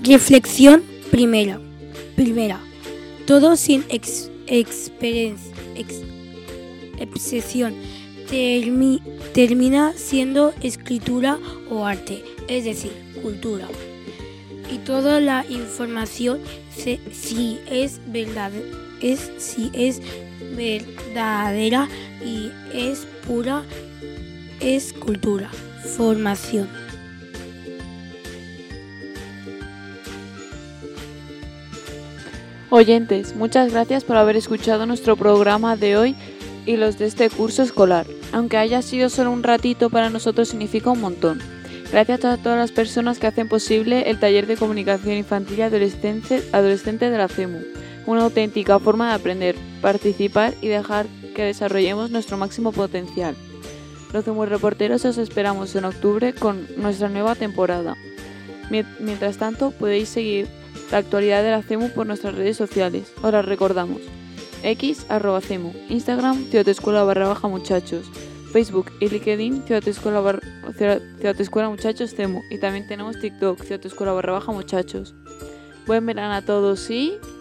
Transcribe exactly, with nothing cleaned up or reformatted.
Reflexión primera. Primera. Todo sin ex, experiencia, ex, obsesión termi, termina siendo escritura o arte, es decir, cultura. Y toda la información, se, si es verdad, es si es verdadera y es pura, es cultura. Formación. Oyentes, muchas gracias por haber escuchado nuestro programa de hoy y los de este curso escolar. Aunque haya sido solo un ratito, para nosotros significa un montón. Gracias a todas las personas que hacen posible el taller de comunicación infantil y adolescente, adolescente de la CEMU. Una auténtica forma de aprender, participar y dejar que desarrollemos nuestro máximo potencial. Los CEMU reporteros os esperamos en octubre con nuestra nueva temporada. Mientras tanto, podéis seguir la actualidad de la CEMU por nuestras redes sociales. Os las recordamos. X, arroba CEMU. Instagram, Ciudad Escuela barra baja muchachos. Facebook y LinkedIn, Ciudad Escuela, bar, Ciudad Escuela Muchachos CEMU. Y también tenemos TikTok, Ciudad Escuela barra baja muchachos. Buen verano a todos y...